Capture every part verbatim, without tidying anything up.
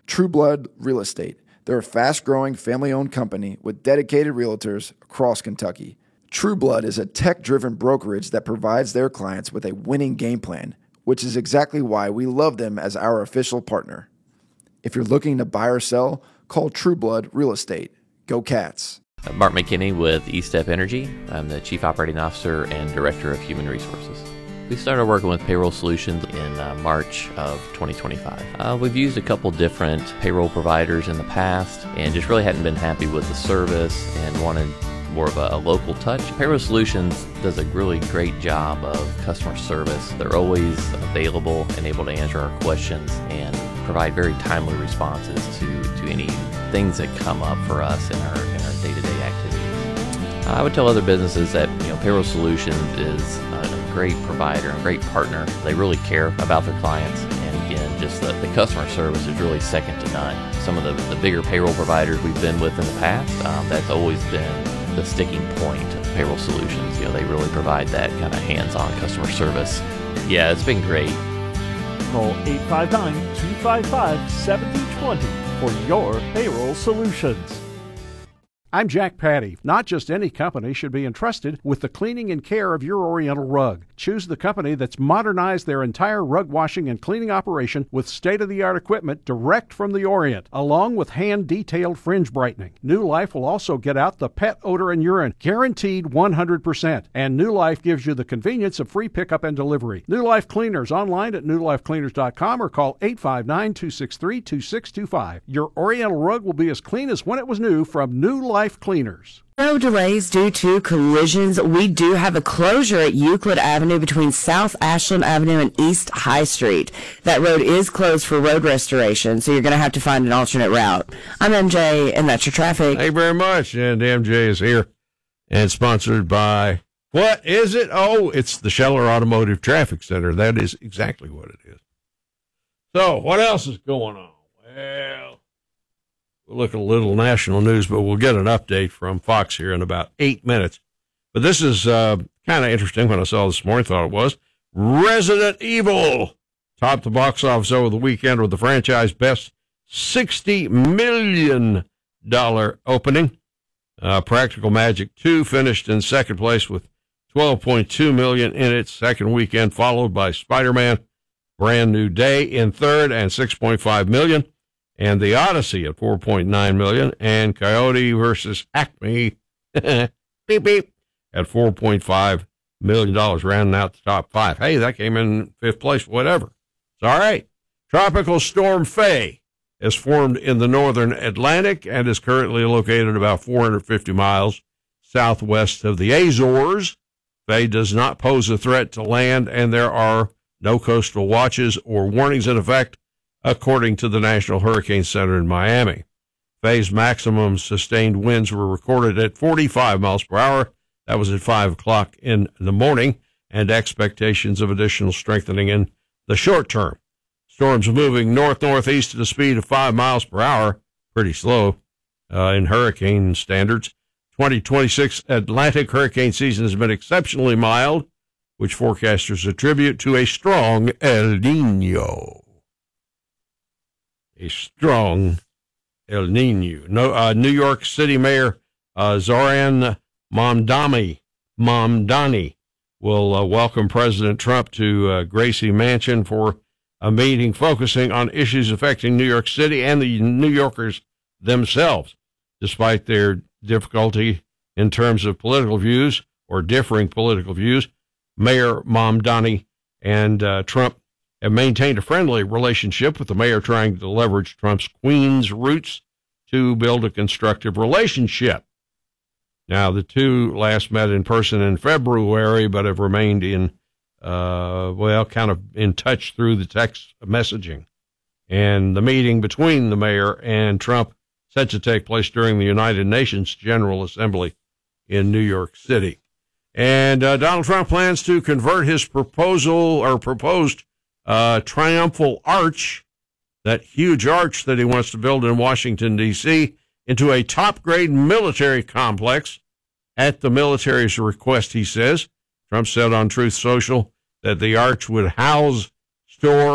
Trueblood Real Estate. They're a fast-growing, family-owned company with dedicated realtors across Kentucky. Trueblood is a tech-driven brokerage that provides their clients with a winning game plan, which is exactly why we love them as our official partner. If you're looking to buy or sell, call Trueblood Real Estate. Go Cats. Mark McKinney with eStep Energy. I'm the Chief Operating Officer and Director of Human Resources. We started working with Payroll Solutions in uh, March of twenty twenty-five. Uh, we've used a couple different payroll providers in the past and just really hadn't been happy with the service and wanted more of a, a local touch. Payroll Solutions does a really great job of customer service. They're always available and able to answer our questions and provide very timely responses to, to any things that come up for us in our in our day-to-day activities. Uh, I would tell other businesses that you know Payroll Solutions is a great provider and great partner. They really care about their clients, and again, just the, the customer service is really second to none. Some of the, the bigger payroll providers we've been with in the past, um, that's always been the sticking point of Payroll Solutions. You know, they really provide that kind of hands-on customer service. Yeah, it's been great. Call eight five nine, two five five, seven zero two zero for your payroll solutions. I'm Jack Patty. Not just any company should be entrusted with the cleaning and care of your Oriental rug. Choose the company that's modernized their entire rug washing and cleaning operation with state-of-the-art equipment direct from the Orient, along with hand-detailed fringe brightening. New Life will also get out the pet odor and urine, guaranteed one hundred percent. And New Life gives you the convenience of free pickup and delivery. New Life Cleaners online at new life cleaners dot com or call eight five nine, two six three, two six two five. Your Oriental rug will be as clean as when it was new from New Life Cleaners. No delays due to collisions. We do have a closure at Euclid Avenue between South Ashland Avenue and East High Street. That road is closed for road restoration, so you're going to have to find an alternate route. I'm M J, and that's your traffic. Thank you very much. And M J is here and sponsored by, what is it? Oh, it's the Scheller Automotive Traffic Center. That is exactly what it is. So, what else is going on? Well, we'll look at a little national news, but we'll get an update from Fox here in about eight minutes. But this is uh, kind of interesting. When I saw this morning, thought it was. Resident Evil topped the box office over the weekend with the franchise best sixty million dollars opening. Uh, Practical Magic two finished in second place with twelve point two million dollars in its second weekend, followed by Spider-Man Brand New Day in third and six point five million dollars. And The Odyssey at four point nine million dollars, and Coyote versus Acme, beep, beep, at four point five million dollars, rounding out the top five. Hey, that came in fifth place, whatever. It's all right. Tropical Storm Faye is formed in the northern Atlantic and is currently located about four hundred fifty miles southwest of the Azores. Faye does not pose a threat to land, and there are no coastal watches or warnings in effect, according to the National Hurricane Center in Miami. Faye's maximum sustained winds were recorded at forty-five miles per hour. That was at five o'clock in the morning, and expectations of additional strengthening in the short term. Storms moving north-northeast at a speed of five miles per hour, pretty slow uh, in hurricane standards. twenty twenty-six Atlantic hurricane season has been exceptionally mild, which forecasters attribute to a strong El Nino. A strong El Nino. No, uh, New York City Mayor uh, Zoran Mamdani, Mamdani will uh, welcome President Trump to uh, Gracie Mansion for a meeting focusing on issues affecting New York City and the New Yorkers themselves. Despite their difficulty in terms of political views or differing political views, Mayor Mamdani and uh, Trump have maintained a friendly relationship, with the mayor trying to leverage Trump's Queens roots to build a constructive relationship. Now, the two last met in person in February, but have remained in, uh, well, kind of in touch through the text messaging. And the meeting between the mayor and Trump set to take place during the United Nations General Assembly in New York City. And uh, Donald Trump plans to convert his proposal or proposed Uh, triumphal arch, that huge arch that he wants to build in Washington, D C, into a top-grade military complex at the military's request, he says. Trump said on Truth Social that the arch would house, store,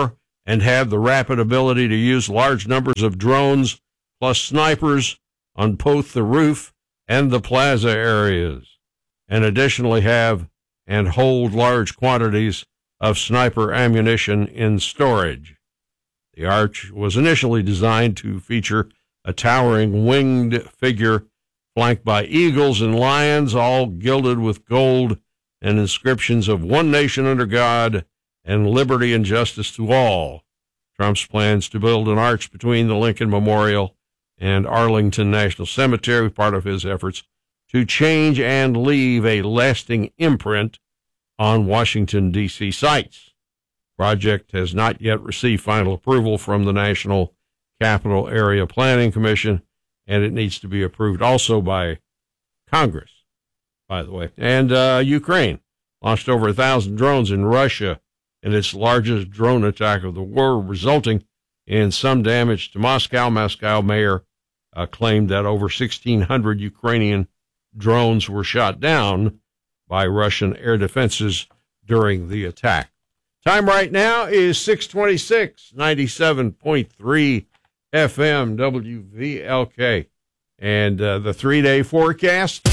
and have the rapid ability to use large numbers of drones plus snipers on both the roof and the plaza areas, and additionally have and hold large quantities of sniper ammunition in storage. The arch was initially designed to feature a towering winged figure flanked by eagles and lions, all gilded with gold and inscriptions of one nation under God and liberty and justice to all. Trump's plans to build an arch between the Lincoln Memorial and Arlington National Cemetery, part of his efforts to change and leave a lasting imprint on Washington, D C sites. Project has not yet received final approval from the National Capital Area Planning Commission, and it needs to be approved also by Congress, by the way. And uh, Ukraine launched over a thousand drones in Russia in its largest drone attack of the war, resulting in some damage to Moscow. Moscow mayor uh, claimed that over sixteen hundred Ukrainian drones were shot down by Russian air defenses during the attack. Time right now is six twenty-six, ninety-seven point three F M W V L K. And uh, the three-day forecast,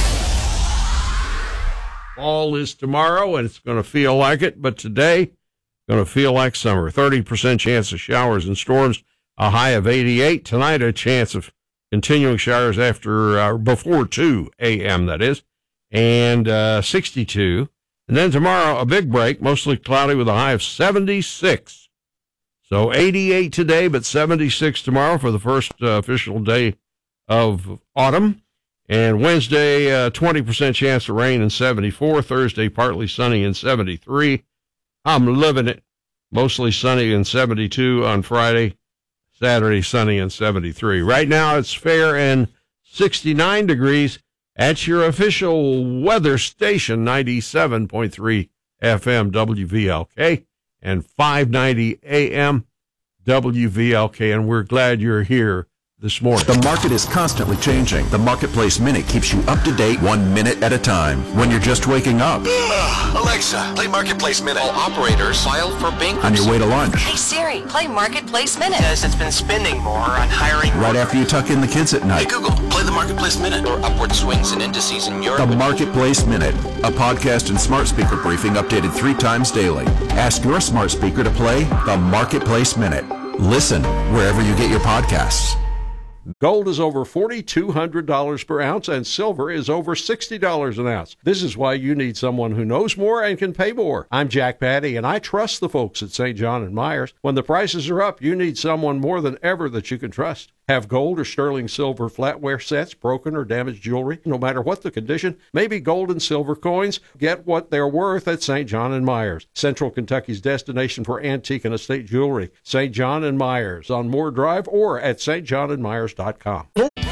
fall is tomorrow, and it's going to feel like it, but today, going to feel like summer. thirty percent chance of showers and storms, a high of eighty-eight. Tonight, a chance of continuing showers after, uh, before two a.m., that is, and uh, sixty-two. And then tomorrow, a big break, mostly cloudy with a high of seventy-six. So eighty-eight today, but seventy-six tomorrow for the first uh, official day of autumn. And Wednesday, uh, twenty percent chance of rain and seventy-four. Thursday, partly sunny and seventy-three. I'm loving it. Mostly sunny and seventy-two on Friday. Saturday, sunny and seventy-three. Right now, it's fair and sixty-nine degrees at your official weather station, ninety-seven point three F M W V L K and five ninety A M W V L K. And we're glad you're here this morning. The market is constantly changing. The Marketplace Minute keeps you up to date one minute at a time. When you're just waking up. Ugh, Alexa, play Marketplace Minute. All operators file for bankruptcy. On your way to lunch. Hey Siri, play Marketplace Minute. Says it's been spending more on hiring. Right after you tuck in the kids at night. Hey Google, play the Marketplace Minute. Or upward swings and indices in Europe. The Marketplace Minute, a podcast and smart speaker briefing updated three times daily. Ask your smart speaker to play the Marketplace Minute. Listen wherever you get your podcasts. Gold is over four thousand two hundred dollars per ounce, and silver is over sixty dollars an ounce. This is why you need someone who knows more and can pay more. I'm Jack Patty, and I trust the folks at Saint John and Myers. When the prices are up, you need someone more than ever that you can trust. Have gold or sterling silver flatware sets, broken or damaged jewelry, no matter what the condition, maybe gold and silver coins, get what they're worth at Saint John and Myers, Central Kentucky's destination for antique and estate jewelry. Saint John and Myers on Moore Drive or at s t john and myers dot com.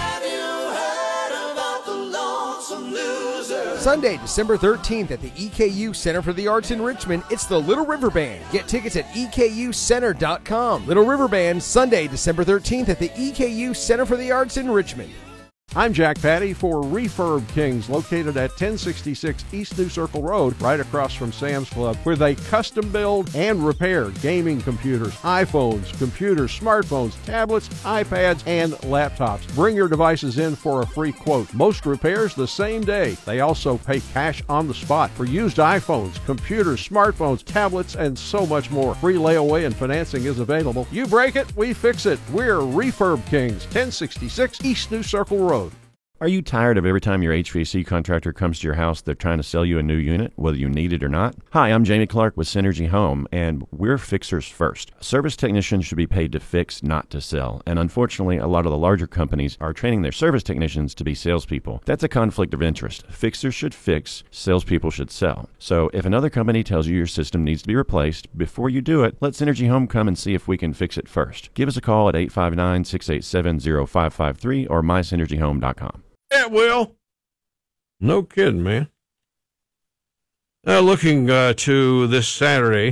Sunday, December thirteenth at the E K U Center for the Arts in Richmond, it's the Little River Band. Get tickets at e k u center dot com. Little River Band, Sunday, December thirteenth at the E K U Center for the Arts in Richmond. I'm Jack Patty for Refurb Kings, located at ten sixty-six East New Circle Road, right across from Sam's Club, where they custom build and repair gaming computers, iPhones, computers, smartphones, tablets, iPads, and laptops. Bring your devices in for a free quote. Most repairs the same day. They also pay cash on the spot for used iPhones, computers, smartphones, tablets, and so much more. Free layaway and financing is available. You break it, we fix it. We're Refurb Kings, ten sixty-six East New Circle Road. Are you tired of every time your H V A C contractor comes to your house, they're trying to sell you a new unit, whether you need it or not? Hi, I'm Jamie Clark with Synergy Home, and we're fixers first. Service technicians should be paid to fix, not to sell. And unfortunately, a lot of the larger companies are training their service technicians to be salespeople. That's a conflict of interest. Fixers should fix, salespeople should sell. So if another company tells you your system needs to be replaced, before you do it, let Synergy Home come and see if we can fix it first. Give us a call at eight five nine, six eight seven, zero five five three or my synergy home dot com. Yeah, Will. No kidding, man. Now, looking uh, to this Saturday,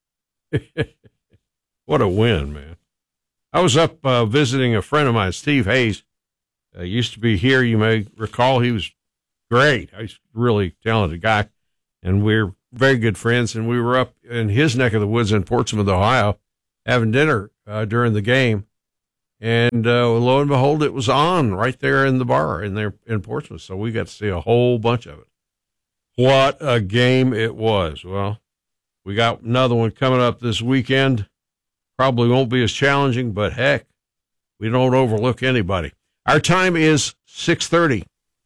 what a win, man. I was up uh, visiting a friend of mine, Steve Hayes. Uh, used to be here, you may recall. He was great. He's a really talented guy, and we're very good friends. And we were up in his neck of the woods in Portsmouth, Ohio, having dinner uh, during the game. And uh, lo and behold, it was on right there in the bar in there in Portsmouth. So we got to see a whole bunch of it. What a game it was. Well, we got another one coming up this weekend. Probably won't be as challenging, but heck, we don't overlook anybody. Our time is six thirty.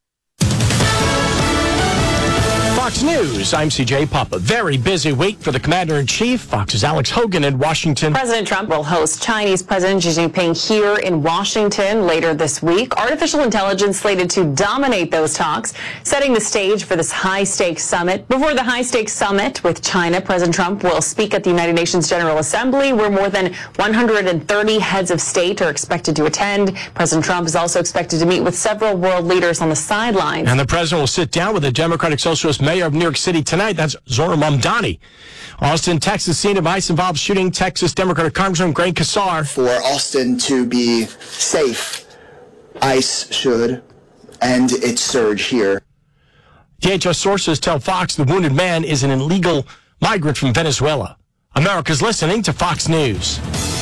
Fox News, I'm C J Papa. Very busy week for the Commander-in-Chief. Fox's Alex Hogan in Washington. President Trump will host Chinese President Xi Jinping here in Washington later this week. Artificial intelligence slated to dominate those talks, setting the stage for this high-stakes summit. Before the high-stakes summit with China, President Trump will speak at the United Nations General Assembly, where more than one hundred thirty heads of state are expected to attend. President Trump is also expected to meet with several world leaders on the sidelines. And the president will sit down with the Democratic Socialist mayor of New York City tonight. That's Zohran Mamdani. Austin, Texas, scene of ICE-involved shooting. Texas Democratic Congressman Greg Casar. For Austin to be safe, ICE should end its surge here. D H S sources tell Fox the wounded man is an illegal migrant from Venezuela. America's listening to Fox News.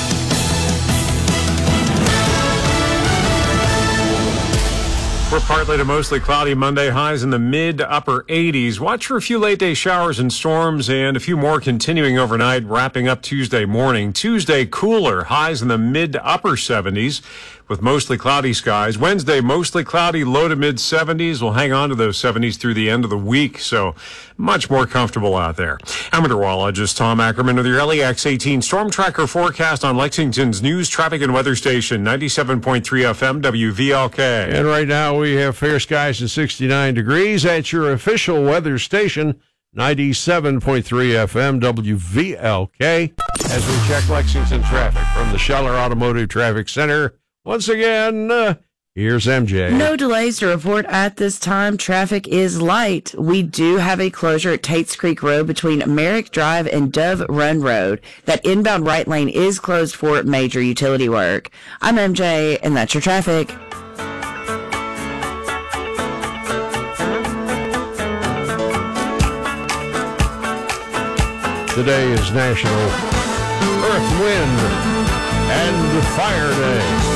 We're partly to mostly cloudy Monday, highs in the mid to upper eighties. Watch for a few late day showers and storms and a few more continuing overnight, wrapping up Tuesday morning. Tuesday cooler, highs in the mid to upper seventies with mostly cloudy skies. Wednesday, mostly cloudy, low to mid seventies. We'll hang on to those seventies through the end of the week, so much more comfortable out there. I'm meteorologist Tom Ackerman with your L E X eighteen Storm Tracker forecast on Lexington's news, traffic, and weather station, ninety-seven point three F M W V L K. And right now we have fair skies and sixty-nine degrees at your official weather station, ninety-seven point three F M W V L K. As we check Lexington traffic from the Scheller Automotive Traffic Center, once again, uh, here's M J. No delays to report at this time. Traffic is light. We do have a closure at Tates Creek Road between Merrick Drive and Dove Run Road. That inbound right lane is closed for major utility work. I'm M J, and that's your traffic. Today is National Earth, Wind, and Fire Day.